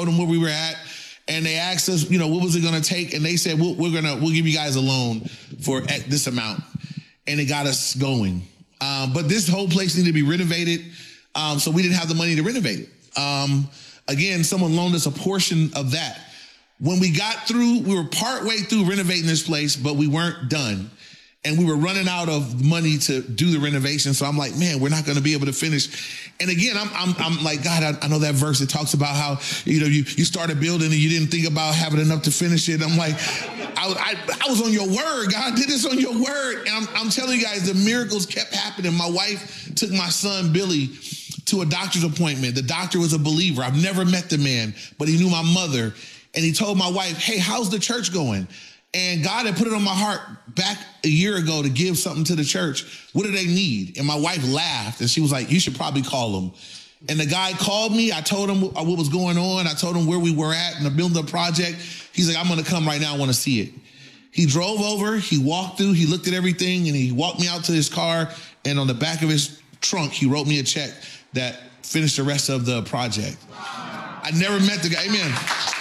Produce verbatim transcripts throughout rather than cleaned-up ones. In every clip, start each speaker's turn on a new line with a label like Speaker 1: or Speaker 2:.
Speaker 1: them where we were at. And they asked us, you know, what was it going to take? And they said, we'll, we're going to, we'll give you guys a loan for this amount. And it got us going. Um, but this whole place needed to be renovated. Um, so we didn't have the money to renovate it. Um, again, someone loaned us a portion of that. When we got through, we were partway through renovating this place, but we weren't done. And we were running out of money to do the renovation. So I'm like, man, we're not going to be able to finish. And again, I'm I'm, I'm like, God, I, I know that verse that talks about how, you know, you, you start a building and you didn't think about having enough to finish it. I'm like, I, I, I was on your word. God did this on your word. And I'm, I'm telling you guys, the miracles kept happening. My wife took my son, Billy, to a doctor's appointment. The doctor was a believer. I've never met the man, but he knew my mother. And he told my wife, hey, how's the church going? And God had put it on my heart back a year ago to give something to the church. What do they need? And my wife laughed and she was like, you should probably call them. And the guy called me. I told him what was going on. I told him where we were at in the building project. He's like, I'm going to come right now. I want to see it. He drove over. He walked through. He looked at everything and he walked me out to his car. And on the back of his trunk, he wrote me a check that finished the rest of the project. I never met the guy. Amen.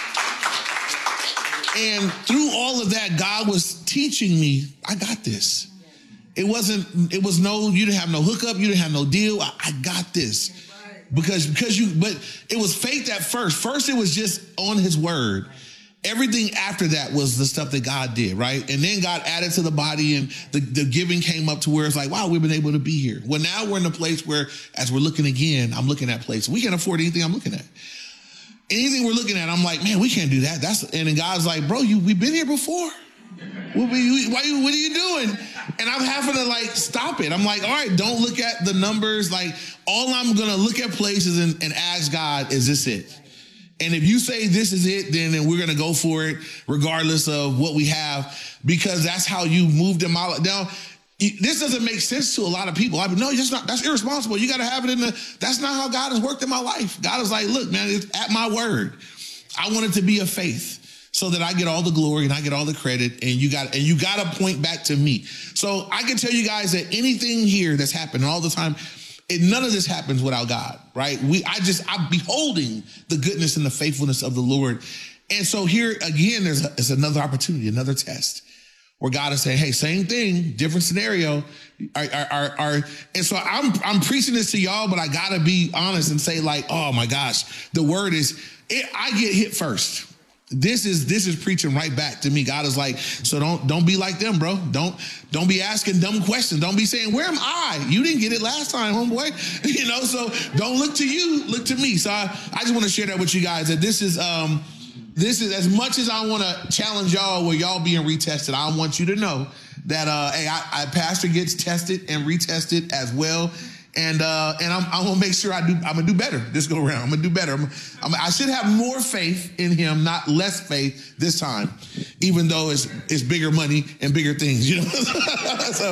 Speaker 1: And through all of that, God was teaching me, I got this. It wasn't, it was no, you didn't have no hookup, you didn't have no deal. I, I got this. Because, because you, but it was faith at first. First, it was just on his word. Everything after that was the stuff that God did, right? And then God added to the body and the, the giving came up to where it's like, wow, we've been able to be here. Well, now we're in a place where, as we're looking again, I'm looking at places. We can't afford anything I'm looking at. Anything we're looking at, I'm like, man, we can't do that. That's and then God's like, bro, you we've been here before. What, we, why, what are you doing? And I'm having to like stop it. I'm like, all right, don't look at the numbers. Like, all I'm gonna look at places and, and ask God, is this it? And if you say this is it, then, then we're gonna go for it, regardless of what we have, because that's how you moved them out. Now, this doesn't make sense to a lot of people. I mean, no, that's not, that's irresponsible. You got to have it in the, that's not how God has worked in my life. God is like, look, man, it's at my word. I want it to be a faith so that I get all the glory and I get all the credit. And you got, and you got to point back to me. So I can tell you guys that anything here that's happened all the time, it, none of this happens without God, right? We, I just, I'm beholding the goodness and the faithfulness of the Lord. And so here again, there's, a, there's another opportunity, another test, where God is saying, hey, same thing, different scenario. Are, are, are, are, and so I'm I'm preaching this to y'all, but I gotta be honest and say, like, oh my gosh, the word is, it, I get hit first. This is this is preaching right back to me. God is like, so don't don't be like them, bro. Don't don't be asking dumb questions. Don't be saying, where am I? You didn't get it last time, homeboy. You know, so don't look to you, look to me. So I, I just want to share that with you guys, that this is um This is, as much as I want to challenge y'all where y'all being retested, I want you to know that, uh, hey, I, I pastor gets tested and retested as well. And, uh, and I'm, I'm going to make sure I do, I'm going to do better this go around. I'm going to do better. I'm, I'm, I should have more faith in him, not less faith this time, even though it's, it's bigger money and bigger things, you know? So,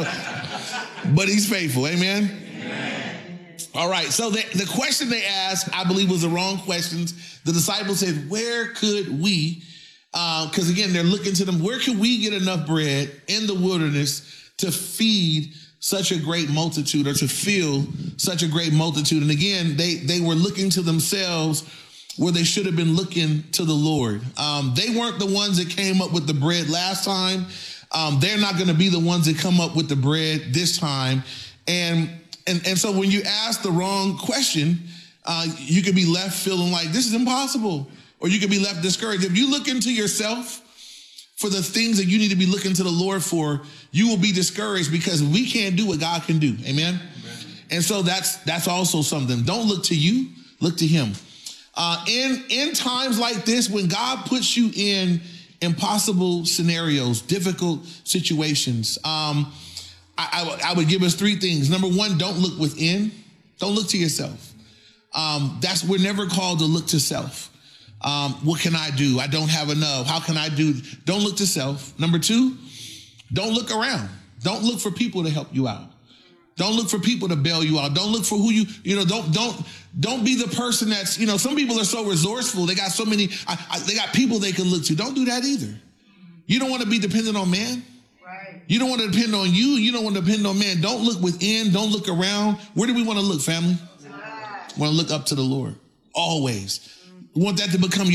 Speaker 1: but he's faithful. Amen. All right, so the, the question they asked, I believe, was the wrong questions. The disciples said, where could we, because uh, again, they're looking to them, where could we get enough bread in the wilderness to feed such a great multitude, or to fill such a great multitude? And again, they, they were looking to themselves where they should have been looking to the Lord. Um, they weren't the ones that came up with the bread last time. Um, they're not going to be the ones that come up with the bread this time. And And, and so when you ask the wrong question, uh, you could be left feeling like this is impossible, or you could be left discouraged. If you look into yourself for the things that you need to be looking to the Lord for, you will be discouraged because we can't do what God can do. Amen. Amen. And so that's that's also something. Don't look to you, look to him. Uh, in, in times like this, when God puts you in impossible scenarios, difficult situations, um, I, I would give us three things. Number one, don't look within. Don't look to yourself. Um, that's, we're never called to look to self. Um, what can I do? I don't have enough. How can I do? Don't look to self. Number two, don't look around. Don't look for people to help you out. Don't look for people to bail you out. Don't look for who you, you know, don't, don't, don't be the person that's, you know, some people are so resourceful. They got so many, I, I, they got people they can look to. Don't do that either. You don't want to be dependent on man. You don't want to depend on you. You don't want to depend on man. Don't look within. Don't look around. Where do we want to look, family? We want to look up to the Lord. Always. We want that to become your